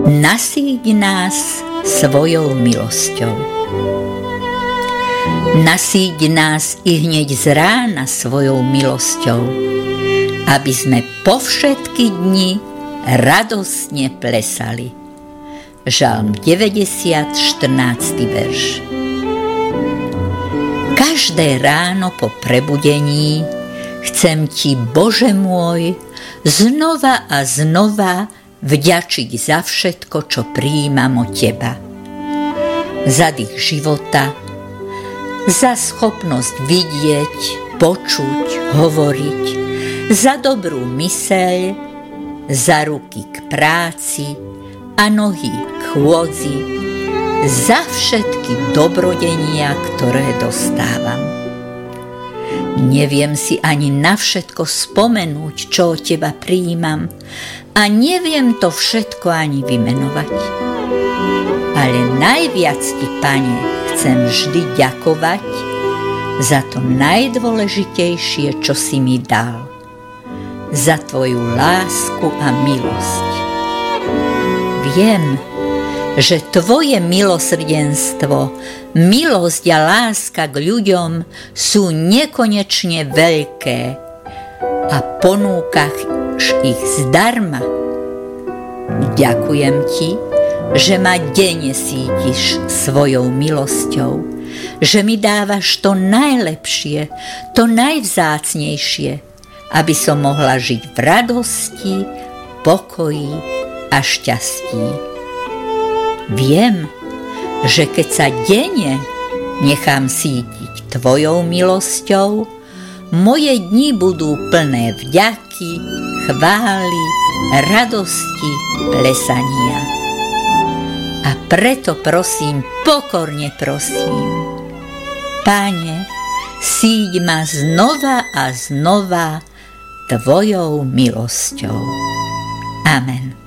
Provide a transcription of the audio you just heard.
Nasýť nás svojou milosťou. Nasýť nás i hneď z rána svojou milosťou, aby sme po všetky dni radosne plesali. Žalm 90, 14. verš. Každé ráno po prebudení chcem Ti, Bože môj, znova a znova vďačiť za všetko, čo prijímam od Teba. Za dých života, za schopnosť vidieť, počuť, hovoriť, za dobrú myseľ, za ruky k práci a nohy k chôdzi, za všetky dobrodenia, ktoré dostávam. Neviem si ani na všetko spomenúť, čo od Teba prijímam, a neviem to všetko ani vymenovať. Ale najviac Ti, Pane, chcem vždy ďakovať za to najdôležitejšie, čo si mi dal. Za Tvoju lásku a milosť. Viem, že Tvoje milosrdenstvo, milosť a láska k ľuďom sú nekonečne veľké a ponúkaš ich zdarma. Ďakujem Ti, že ma denne sítiš svojou milosťou, že mi dávaš to najlepšie, to najvzácnejšie, aby som mohla žiť v radosti, pokoji a šťastí. Viem, že keď sa denne nechám sítiť Tvojou milosťou, moje dni budú plné vďaky, chvály, radosti, plesania. A preto prosím, pokorne prosím, Pane, síť ma znova a znova Tvojou milosťou. Amen.